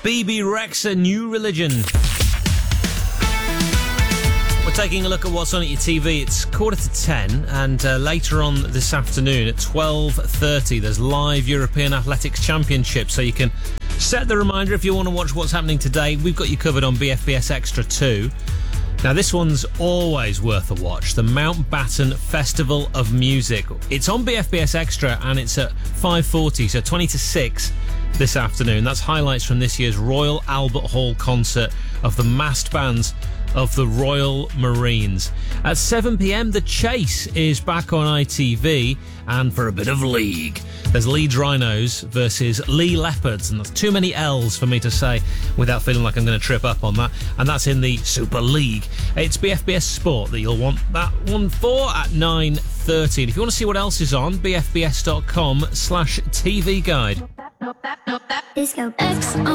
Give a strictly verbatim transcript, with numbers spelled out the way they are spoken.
Bebe Rexha, New Religion. We're taking a look at what's on at your T V. It's quarter to ten, and uh, later on this afternoon at twelve thirty, there's live European Athletics Championship, so you can set the reminder if you want to watch what's happening today. We've got you covered on B F B S Extra too. Now, this one's always worth a watch, the Mountbatten Festival of Music. It's on B F B S Extra, and it's at five forty, so twenty to six this afternoon. That's highlights from this year's Royal Albert Hall concert of the massed bands of the Royal Marines. At seven p.m, The Chase is back on I T V, and for a bit of league, there's Leeds Rhinos versus Lee Leopards, and that's too many L's for me to say without feeling like I'm going to trip up on that, and that's in the Super League. It's B F B S Sport that you'll want that one for at nine thirty. And if you want to see what else is on, b f b s dot com slash T V guide. Disco X on